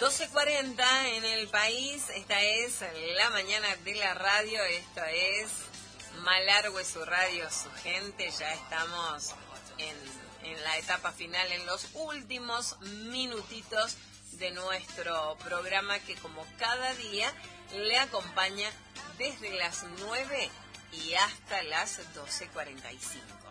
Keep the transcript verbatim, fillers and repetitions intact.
doce cuarenta en el país, esta es la mañana de la radio, esto es Malargüe, su radio, su gente, ya estamos en, en la etapa final, en los últimos minutitos de nuestro programa que como cada día le acompaña desde las nueve y hasta las doce cuarenta y cinco.